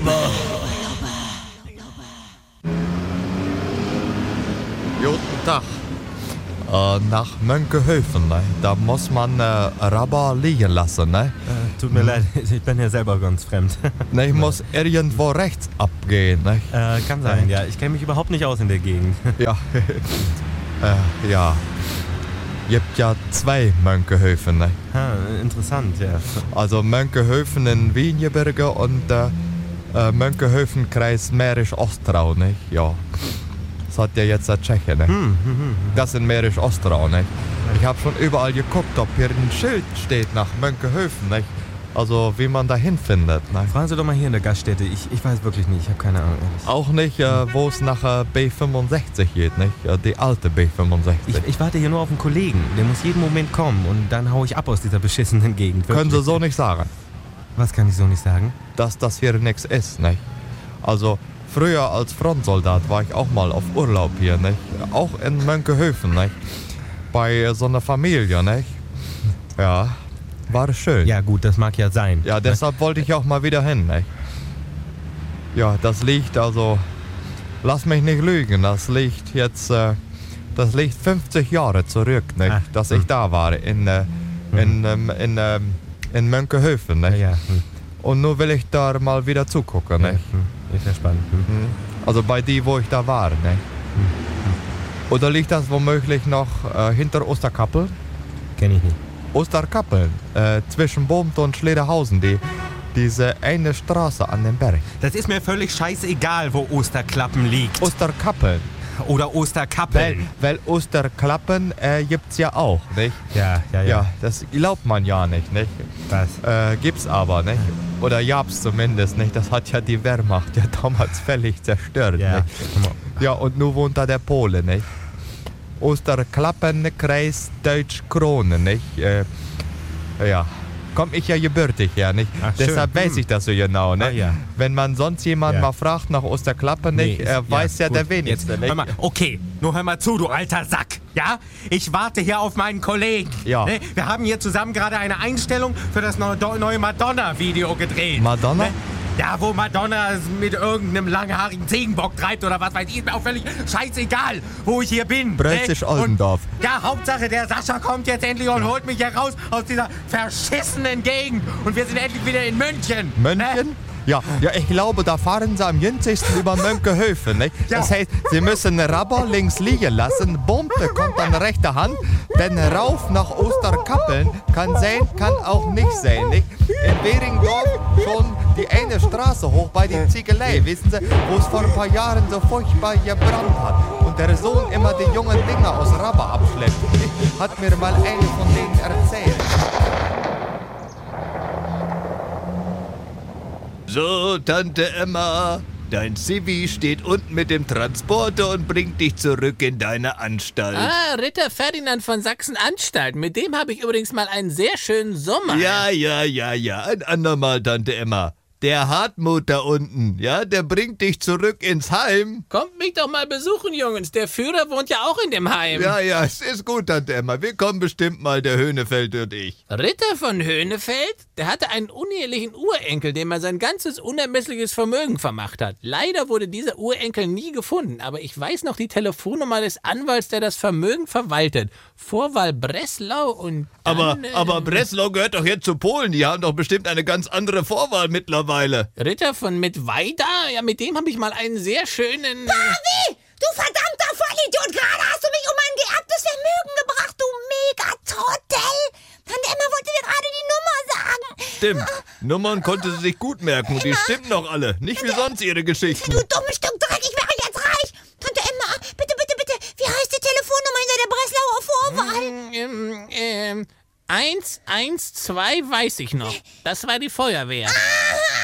Guten Tag. Nach Mönckehofen, ne? Da muss man Rubber liegen lassen, ne? Tut mir leid, ich bin ja selber ganz fremd. Ne, ich muss irgendwo rechts abgehen, ne? Kann sein, ja. Ich kenne mich überhaupt nicht aus in der Gegend. Ja. Ja. Gibt ja 2 Mönckehofen, ne? Interessant, ja. Also Mönckehofen in Wienjeberge und Mönckehofen Kreis Mährisch-Ostrau, ne? Ja. Das hat ja jetzt der Tscheche, ne? Das in Mährisch-Ostrau, ne? Ich habe schon überall geguckt, ob hier ein Schild steht nach Mönckehofen, ne? Also wie man da hinfindet, ne? Fragen Sie doch mal hier in der Gaststätte. Ich weiß wirklich nicht, ich habe keine Ahnung. Auch nicht, wo es nach B65 geht, nicht? Die alte B65. Ich warte hier nur auf einen Kollegen. Der muss jeden Moment kommen und dann hau ich ab aus dieser beschissenen Gegend. Können Sie so nicht sagen, Was kann ich so nicht sagen? dass das hier nichts ist, nicht? Also früher als Frontsoldat war ich auch mal auf Urlaub hier, nicht? Auch in Mönckehofen, nicht? Bei so einer Familie, nicht? Ja, war schön. Ja gut, das mag ja sein. Ja, deshalb wollte ich auch mal wieder hin, nicht? Ja, das liegt also, lass mich nicht lügen, das liegt jetzt, das liegt 50 Jahre zurück, nicht? Ach, Dass ich da war, in Mönckehofen, nicht? Ja. Und nun will ich da mal wieder zugucken, nicht? Ist ja spannend. Also bei die, wo ich da war, nicht? Oder liegt das womöglich noch hinter Osterkappel? Kenn ich nicht. Osterkappeln, zwischen Bomt und Schlederhausen, diese eine Straße an dem Berg. Das ist mir völlig scheißegal, wo Osterklappen liegt. Osterkappeln. Oder Osterkappeln. Weil Osterklappen gibt's ja auch, nicht? Ja. Ja, das glaubt man ja nicht, nicht? Was? Gibt's aber, nicht? Oder gab's zumindest, nicht? Das hat ja die Wehrmacht ja damals völlig zerstört, Ja. nicht? Ja, und nun wohnt da der Pole, nicht? Osterklappen, Kreis Deutsch-Krone, nicht? Ja, komm ich ja gebürtig her, nicht? Ach, Deshalb schön. weiß ich das so genau, ne? Ah, ja. Wenn man sonst jemanden Ja. mal fragt nach Osterklappen, nicht? Weiß ja gut. der wenigste, Jetzt, nicht? hör mal, okay, nur hör mal zu, du alter Sack, ja? Ich warte hier auf meinen Kollegen. Ja. Ne? Wir haben hier zusammen gerade eine Einstellung für das neue Madonna-Video gedreht. Madonna? Ne? Ja, wo Madonna mit irgendeinem langhaarigen Ziegenbock treibt oder was weiß ich, ist mir auch völlig scheißegal, wo ich hier bin. Preußisch-Oldendorf. Und ja, Hauptsache der Sascha kommt jetzt endlich und holt mich hier raus aus dieser verschissenen Gegend. Und wir sind endlich wieder in München. München? Ja, ich glaube, da fahren sie am günstigsten über Mönckehofen, nicht? Ja. Das heißt, sie müssen Rubber links liegen lassen, Bumpe kommt an rechter Hand, denn rauf nach Osterkappeln kann sein, kann auch nicht sein, nicht? In Beringdorf schon die eine Straße hoch bei der Ziegelei, wissen Sie, wo es vor ein paar Jahren so furchtbar gebrannt hat und der Sohn immer die jungen Dinger aus Rubber abschleppt. Hat mir mal eine von denen erzählt. So, Tante Emma, dein Civi steht unten mit dem Transporter und bringt dich zurück in deine Anstalt. Ah, Ritter Ferdinand von Sachsen-Anstalt. Mit dem habe ich übrigens mal einen sehr schönen Sommer. Ja, ein andermal, Tante Emma. Der Hartmut da unten, ja, der bringt dich zurück ins Heim. Kommt mich doch mal besuchen, Jungs. Der Führer wohnt ja auch in dem Heim. Ja, es ist gut, Tante Emma. Wir kommen bestimmt mal, der Höhnefeld und ich. Ritter von Höhnefeld, der hatte einen unehelichen Urenkel, dem er sein ganzes unermessliches Vermögen vermacht hat. Leider wurde dieser Urenkel nie gefunden, aber ich weiß noch die Telefonnummer des Anwalts, der das Vermögen verwaltet. Vorwahl Breslau und dann, Aber Breslau gehört doch jetzt zu Polen. Die haben doch bestimmt eine ganz andere Vorwahl mittlerweile. Ritter von Mittweida? Ja, mit dem habe ich mal einen sehr schönen... Pavi, du verdammter Vollidiot, gerade hast du mich um mein geerbtes Vermögen gebracht, du Megatrottel. Tante Emma wollte dir gerade die Nummer sagen. Stimmt. Nummern konnte sie sich gut merken und die stimmen doch alle. Nicht wie sonst ihre Geschichten. Du dummes Stück Dreck, ich wäre jetzt reich. Tante Emma, bitte, wie heißt die Telefonnummer hinter der Breslauer Vorwahl? 112 weiß ich noch. Das war die Feuerwehr. Aha,